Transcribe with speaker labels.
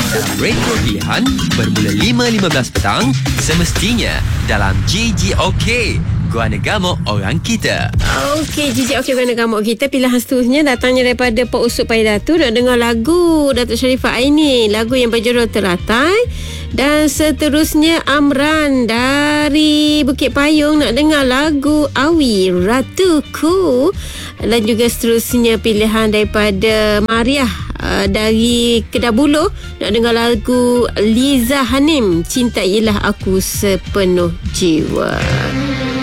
Speaker 1: dalam retro pilihan bermula 5.15 petang semestinya dalam GGOK. Guana Gamok Orang Kita.
Speaker 2: Okey, GGOK Guana Gamok Kita. Pilihan seterusnya datangnya daripada Pok Usut Pai Datu. Nak dengar lagu Datuk Sharifah Aini, lagu yang berjudul Teratai. Dan seterusnya Amran dari Bukit Payung nak dengar lagu Awi Ratuku. Dan juga seterusnya pilihan daripada Mariah dari Kedah Buluh nak dengar lagu Liza Hanim, Cintailah Aku Sepenuh Jiwa.